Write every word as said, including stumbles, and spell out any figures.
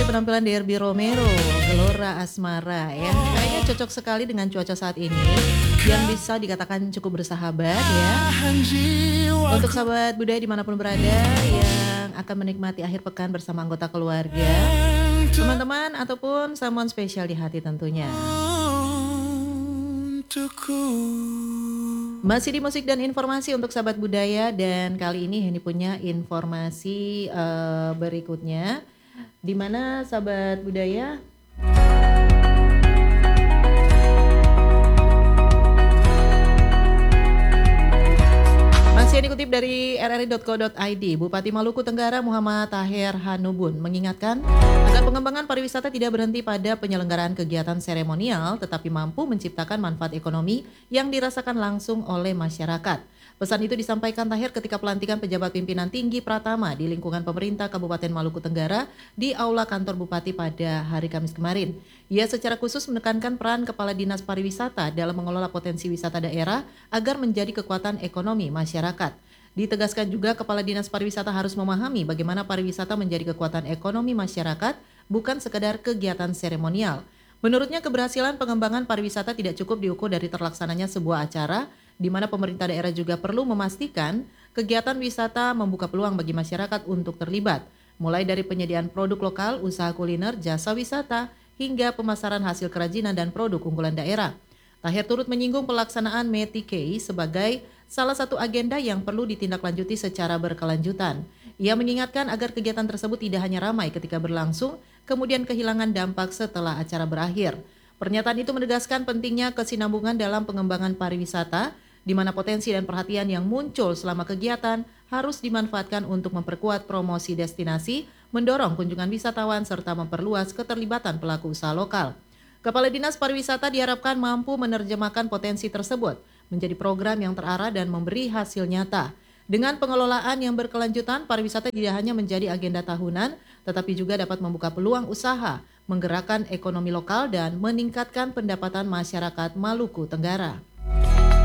penampilan Derby Romero, Gelora Asmara ya. Kayaknya cocok sekali dengan cuaca saat ini yang bisa dikatakan cukup bersahabat ya. Untuk sahabat budaya dimanapun berada yang akan menikmati akhir pekan bersama anggota keluarga, teman-teman ataupun someone spesial di hati tentunya. Masih di musik dan informasi untuk sahabat budaya, dan kali ini Henny punya informasi uh, berikutnya, di mana sahabat budaya masih dikutip dari r r i dot co dot i d, Bupati Maluku Tenggara Muhammad Taher Hanubun mengingatkan agar pengembangan pariwisata tidak berhenti pada penyelenggaraan kegiatan seremonial, tetapi mampu menciptakan manfaat ekonomi yang dirasakan langsung oleh masyarakat. Pesan itu disampaikan Taher ketika pelantikan pejabat pimpinan tinggi Pratama di lingkungan pemerintah Kabupaten Maluku Tenggara di Aula Kantor Bupati pada hari Kamis kemarin. Ia secara khusus menekankan peran Kepala Dinas Pariwisata dalam mengelola potensi wisata daerah agar menjadi kekuatan ekonomi masyarakat. Ditegaskan juga Kepala Dinas Pariwisata harus memahami bagaimana pariwisata menjadi kekuatan ekonomi masyarakat, bukan sekedar kegiatan seremonial. Menurutnya, keberhasilan pengembangan pariwisata tidak cukup diukur dari terlaksananya sebuah acara, di mana pemerintah daerah juga perlu memastikan kegiatan wisata membuka peluang bagi masyarakat untuk terlibat, mulai dari penyediaan produk lokal, usaha kuliner, jasa wisata, hingga pemasaran hasil kerajinan dan produk unggulan daerah. Taher turut menyinggung pelaksanaan M E T I K sebagai salah satu agenda yang perlu ditindaklanjuti secara berkelanjutan. Ia mengingatkan agar kegiatan tersebut tidak hanya ramai ketika berlangsung, kemudian kehilangan dampak setelah acara berakhir. Pernyataan itu menegaskan pentingnya kesinambungan dalam pengembangan pariwisata, di mana potensi dan perhatian yang muncul selama kegiatan harus dimanfaatkan untuk memperkuat promosi destinasi, mendorong kunjungan wisatawan, serta memperluas keterlibatan pelaku usaha lokal. Kepala Dinas Pariwisata diharapkan mampu menerjemahkan potensi tersebut menjadi program yang terarah dan memberi hasil nyata. Dengan pengelolaan yang berkelanjutan, pariwisata tidak hanya menjadi agenda tahunan, tetapi juga dapat membuka peluang usaha, menggerakkan ekonomi lokal, dan meningkatkan pendapatan masyarakat Maluku Tenggara.